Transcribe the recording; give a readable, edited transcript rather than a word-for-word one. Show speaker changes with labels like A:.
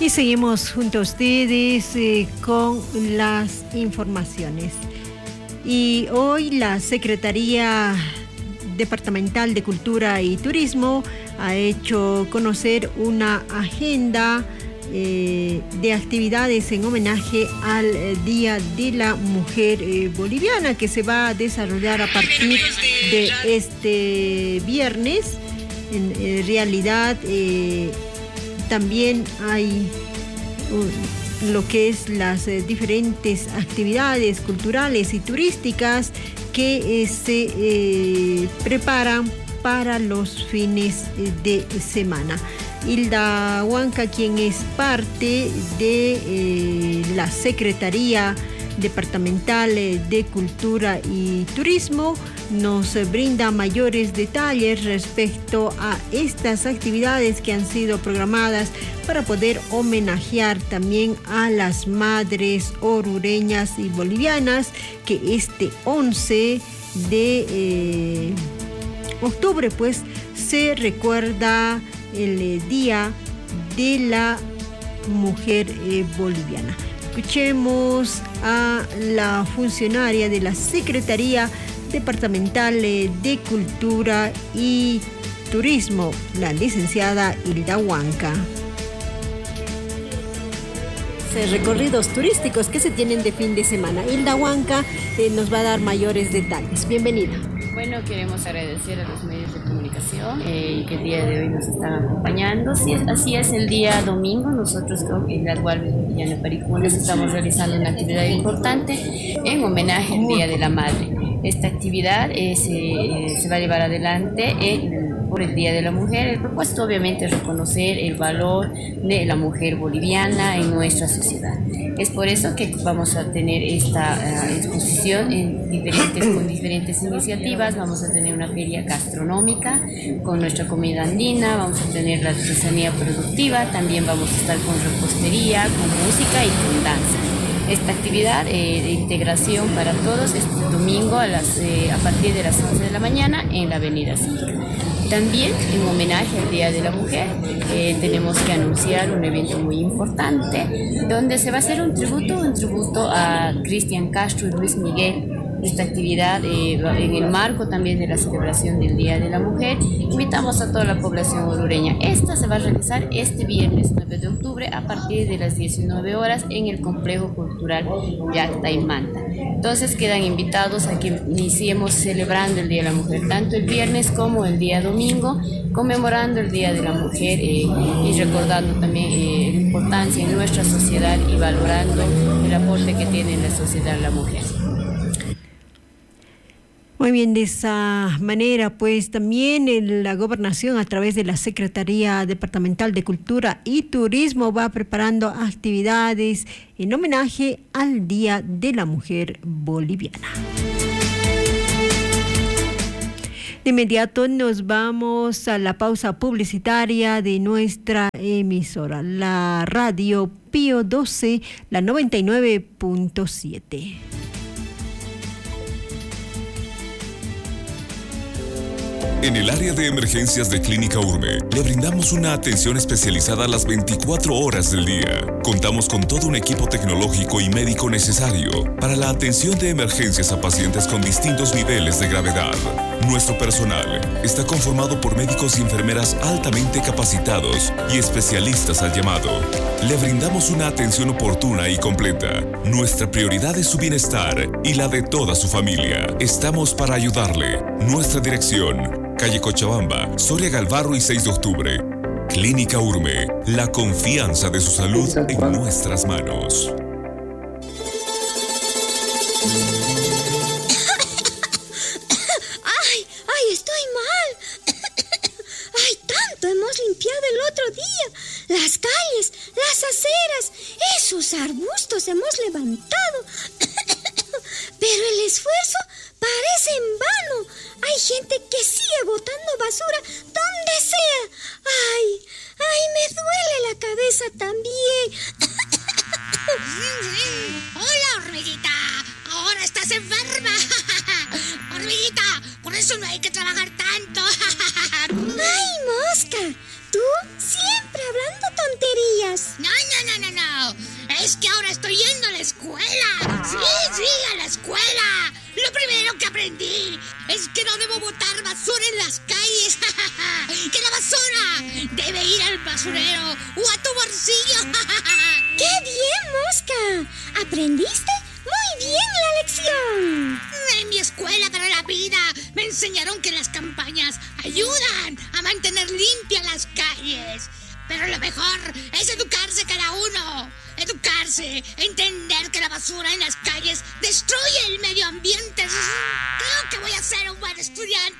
A: Y seguimos junto a ustedes con las informaciones. Y hoy la Secretaría Departamental de Cultura y Turismo ha hecho conocer una agenda de actividades en homenaje al Día de la Mujer Boliviana, que se va a desarrollar a partir de este viernes. En realidad también hay lo que es las diferentes actividades culturales y turísticas que se preparan para los fines de semana. Hilda Huanca, quien es parte de la Secretaría Departamental de Cultura y Turismo, nos brinda mayores detalles respecto a estas actividades que han sido programadas para poder homenajear también a las madres orureñas y bolivianas, que este 11 de octubre pues se recuerda el Día de la Mujer Boliviana. Escuchemos a la funcionaria de la Secretaría Departamental de Cultura y Turismo, la licenciada Hilda Huanca. Recorridos turísticos que se tienen de fin de semana. Hilda Huanca nos va a dar mayores detalles. Bienvenida.
B: Bueno, queremos agradecer a los medios de comunicación que el día de hoy nos están acompañando. Sí, así es, el día domingo nosotros en la Gualbe Villana Paricunas estamos realizando una actividad importante en homenaje al Día de la Madre. Esta actividad se va a llevar adelante por el Día de la Mujer. El propósito obviamente es reconocer el valor de la mujer boliviana en nuestra sociedad. Es por eso que vamos a tener esta exposición con diferentes iniciativas. Vamos a tener una feria gastronómica con nuestra comida andina, vamos a tener la artesanía productiva, también vamos a estar con repostería, con música y con danza. Esta actividad de integración para todos este domingo a partir de las 11 de la mañana en la Avenida Cívica. También en homenaje al Día de la Mujer tenemos que anunciar un evento muy importante donde se va a hacer un tributo a Cristian Castro y Luis Miguel. Esta actividad en el marco también de la celebración del Día de la Mujer, invitamos a toda la población orureña. Esta se va a realizar este viernes 9 de octubre a partir de las 19 horas en el Complejo Cultural Yacta y Manta. Entonces quedan invitados a que iniciemos celebrando el Día de la Mujer, tanto el viernes como el día domingo, conmemorando el Día de la Mujer y recordando también la importancia en nuestra sociedad y valorando el aporte que tiene en la sociedad la mujer.
A: Muy bien, de esa manera, pues también la Gobernación a través de la Secretaría Departamental de Cultura y Turismo va preparando actividades en homenaje al Día de la Mujer Boliviana. De inmediato nos vamos a la pausa publicitaria de nuestra emisora, la radio Pío 12, la 99.7.
C: En el área de emergencias de Clínica Urme, le brindamos una atención especializada las 24 horas del día. Contamos con todo un equipo tecnológico y médico necesario para la atención de emergencias a pacientes con distintos niveles de gravedad. Nuestro personal está conformado por médicos y enfermeras altamente capacitados y especialistas al llamado. Le brindamos una atención oportuna y completa. Nuestra prioridad es su bienestar y la de toda su familia. Estamos para ayudarle. Nuestra dirección: calle Cochabamba, Soria Galvarro y 6 de octubre. Clínica Urme, la confianza de su salud en nuestras manos.
D: ¡Ay, estoy mal! ¡Ay, tanto hemos limpiado el otro día! Las calles, las aceras, esos arbustos hemos levantado. Pero el esfuerzo parece en vano. Hay gente que sigue botando basura donde sea. ¡Ay, me duele la cabeza también!
E: ¡Hola, hormiguita! ¡Ahora estás enferma! ¡Hormiguita! Por eso no hay que trabajar tanto.
D: ¡Ay, mosca! Tú siempre hablando tonterías.
E: No, Es que ahora estoy yendo a la escuela. Sí, a la escuela. Lo primero que aprendí es que no debo botar basura en las calles. Que la basura debe ir al basurero o a tu bolsillo.
D: ¡Qué bien, Mosca! ¿Aprendiste? ¡Muy bien la lección!
E: En mi escuela para la vida me enseñaron que las campañas ayudan a mantener limpias las calles. Pero lo mejor es educarse cada uno. Educarse, entender que la basura en las calles destruye el medio ambiente. Creo que voy a ser un buen estudiante.